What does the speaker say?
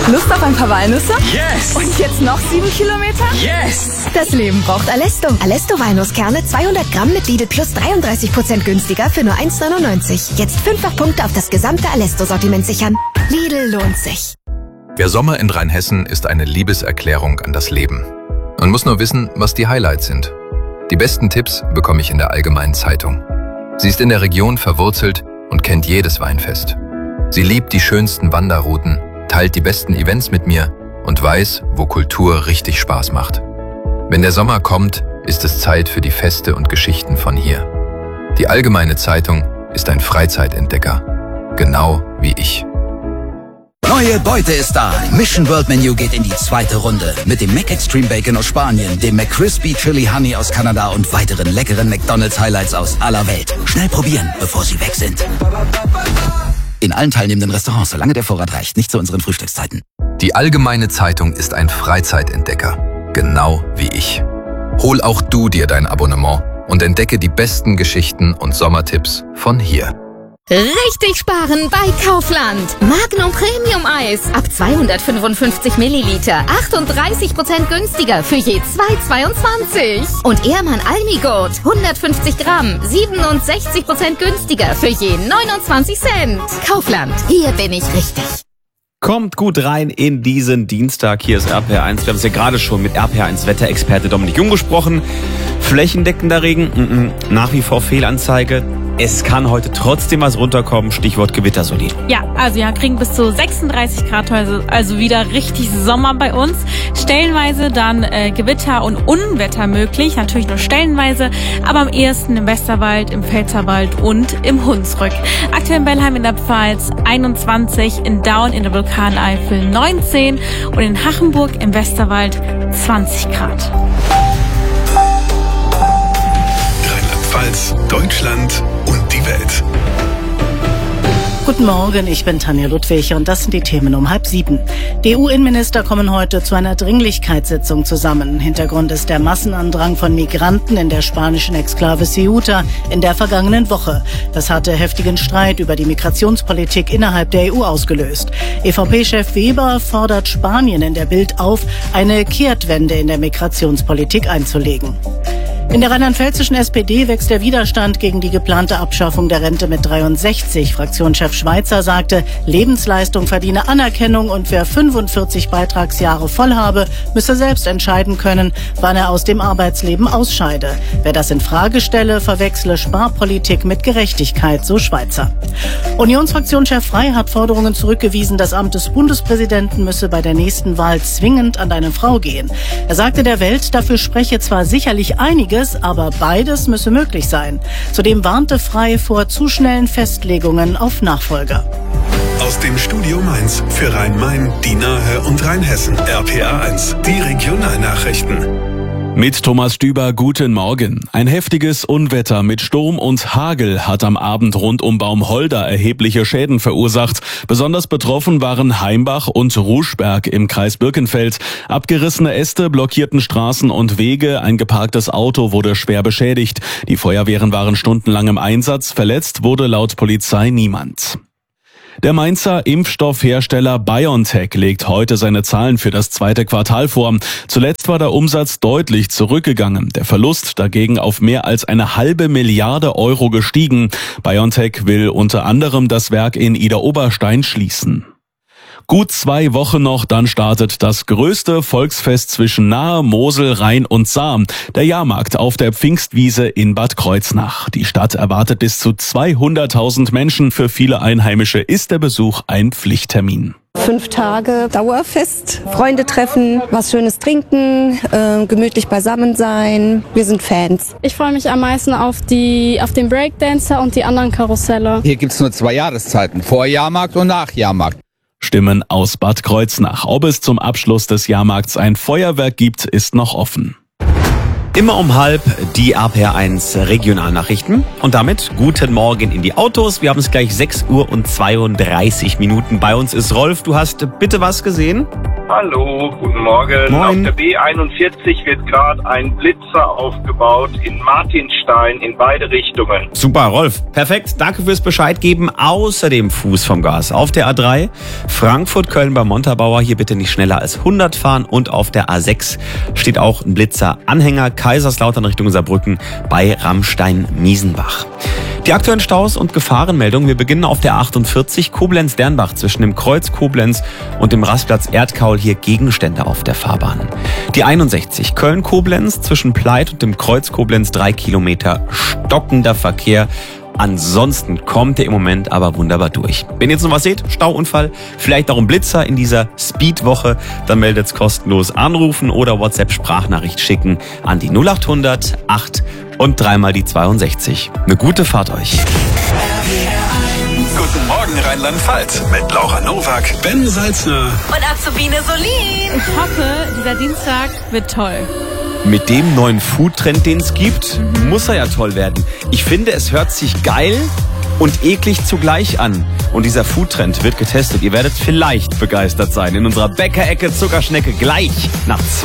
Lust auf ein paar Walnüsse? Yes! Und jetzt noch 7 Kilometer? Yes! Das Leben braucht Alesto. Alesto Walnusskerne 200 Gramm mit Lidl Plus 33% günstiger für nur 1,99. Jetzt 5-fach Punkte auf das gesamte Alesto-Sortiment sichern. Lidl lohnt sich. Der Sommer in Rheinhessen ist eine Liebeserklärung an das Leben. Man muss nur wissen, was die Highlights sind. Die besten Tipps bekomme ich in der Allgemeinen Zeitung. Sie ist in der Region verwurzelt und kennt jedes Weinfest. Sie liebt die schönsten Wanderrouten, teilt die besten Events mit mir und weiß, wo Kultur richtig Spaß macht. Wenn der Sommer kommt, ist es Zeit für die Feste und Geschichten von hier. Die Allgemeine Zeitung ist ein Freizeitentdecker, genau wie ich. Neue Beute ist da. Mission World Menu geht in die zweite Runde. Mit dem Mac Extreme Bacon aus Spanien, dem McCrispy Chili Honey aus Kanada und weiteren leckeren McDonald's Highlights aus aller Welt. Schnell probieren, bevor sie weg sind. In allen teilnehmenden Restaurants, solange der Vorrat reicht, nicht zu unseren Frühstückszeiten. Die Allgemeine Zeitung ist ein Freizeitentdecker, genau wie ich. Hol auch du dir dein Abonnement und entdecke die besten Geschichten und Sommertipps von hier. Richtig sparen bei Kaufland. Magnum Premium Eis ab 255 Milliliter. 38% günstiger für je 2,22. Und Ehrmann Almigurt 150 Gramm. 67% günstiger für je 29 Cent. Kaufland, hier bin ich richtig. Kommt gut rein in diesen Dienstag. Hier ist RPR1. Wir haben es ja gerade schon mit RPR1 Wetterexperte Dominik Jung gesprochen. Flächendeckender Regen, nach wie vor Fehlanzeige. Es kann heute trotzdem was runterkommen, Stichwort Gewitter, Soli. Ja, also kriegen bis zu 36 Grad heute, also wieder richtig Sommer bei uns. Stellenweise dann Gewitter und Unwetter möglich, natürlich nur stellenweise, aber am ehesten im Westerwald, im Pfälzerwald und im Hunsrück. Aktuell in Bellheim in der Pfalz 21, in Daun in der Vulkaneifel 19 und in Hachenburg im Westerwald 20 Grad. Rheinland-Pfalz, Deutschland und die Welt. Guten Morgen, ich bin Tanja Ludwig und das sind die Themen um 6:30. Die EU-Innenminister kommen heute zu einer Dringlichkeitssitzung zusammen. Hintergrund ist der Massenandrang von Migranten in der spanischen Exklave Ceuta in der vergangenen Woche. Das hatte heftigen Streit über die Migrationspolitik innerhalb der EU ausgelöst. EVP-Chef Weber fordert Spanien in der Bild auf, eine Kehrtwende in der Migrationspolitik einzulegen. In der rheinland-pfälzischen SPD wächst der Widerstand gegen die geplante Abschaffung der Rente mit 63. Fraktionschef Schweizer sagte, Lebensleistung verdiene Anerkennung und wer 45 Beitragsjahre voll habe, müsse selbst entscheiden können, wann er aus dem Arbeitsleben ausscheide. Wer das in Frage stelle, verwechsle Sparpolitik mit Gerechtigkeit, so Schweizer. Unionsfraktionschef Frey hat Forderungen zurückgewiesen, das Amt des Bundespräsidenten müsse bei der nächsten Wahl zwingend an eine Frau gehen. Er sagte der Welt, dafür spreche zwar sicherlich einiges, aber beides müsse möglich sein. Zudem warnte Frey vor zu schnellen Festlegungen auf Nachfolger. Aus dem Studio Mainz für Rhein-Main, die Nahe und Rheinhessen. RPR1, die Regionalnachrichten. Mit Thomas Stüber, guten Morgen. Ein heftiges Unwetter mit Sturm und Hagel hat am Abend rund um Baumholder erhebliche Schäden verursacht. Besonders betroffen waren Heimbach und Ruschberg im Kreis Birkenfeld. Abgerissene Äste blockierten Straßen und Wege, ein geparktes Auto wurde schwer beschädigt. Die Feuerwehren waren stundenlang im Einsatz, verletzt wurde laut Polizei niemand. Der Mainzer Impfstoffhersteller BioNTech legt heute seine Zahlen für das zweite Quartal vor. Zuletzt war der Umsatz deutlich zurückgegangen, der Verlust dagegen auf mehr als 1,5 Milliarde Euro gestiegen. BioNTech will unter anderem das Werk in Idar-Oberstein schließen. Gut 2 Wochen noch, dann startet das größte Volksfest zwischen Nahe, Mosel, Rhein und Saar. Der Jahrmarkt auf der Pfingstwiese in Bad Kreuznach. Die Stadt erwartet bis zu 200.000 Menschen. Für viele Einheimische ist der Besuch ein Pflichttermin. 5 Tage Dauerfest, Freunde treffen, was Schönes trinken, gemütlich beisammen sein. Wir sind Fans. Ich freue mich am meisten auf den Breakdancer und die anderen Karusselle. Hier gibt's nur 2 Jahreszeiten, vor Jahrmarkt und nach Jahrmarkt. Stimmen aus Bad Kreuznach. Ob es zum Abschluss des Jahrmarkts ein Feuerwerk gibt, ist noch offen. Immer um 12:30 die RPR1 Regionalnachrichten. Und damit guten Morgen in die Autos. Wir haben es gleich 6:32 Uhr. Bei uns ist Rolf. Du hast bitte was gesehen? Hallo, guten Morgen. Moin. Auf der B41 wird gerade ein Blitzer aufgebaut in Martinstein in beide Richtungen. Super, Rolf. Perfekt. Danke fürs Bescheid geben. Außerdem Fuß vom Gas. Auf der A3 Frankfurt-Köln bei Montabaur. Hier bitte nicht schneller als 100 fahren. Und auf der A6 steht auch ein Blitzer-Anhänger. Kaiserslautern Richtung Saarbrücken bei Ramstein-Miesenbach. Die aktuellen Staus und Gefahrenmeldungen. Wir beginnen auf der 48 Koblenz-Dernbach zwischen dem Kreuz Koblenz und dem Rastplatz Erdkaul. Hier Gegenstände auf der Fahrbahn. Die 61 Köln-Koblenz zwischen Pleit und dem Kreuz Koblenz 3 Kilometer stockender Verkehr. Ansonsten kommt er im Moment aber wunderbar durch. Wenn ihr jetzt noch was seht, Stauunfall, vielleicht auch ein Blitzer in dieser Speedwoche, dann meldet's kostenlos, anrufen oder WhatsApp-Sprachnachricht schicken an die 0800 8 und dreimal die 62. Eine gute Fahrt euch. Guten Morgen Rheinland-Pfalz mit Laura Nowak, Ben Salzner Und Azubine Solin. Ich hoffe, dieser Dienstag wird toll. Mit dem neuen Foodtrend, den es gibt, muss er ja toll werden. Ich finde, es hört sich geil und eklig zugleich an. Und dieser Foodtrend wird getestet. Ihr werdet vielleicht begeistert sein. In unserer Bäckerecke Zuckerschnecke gleich nach 2.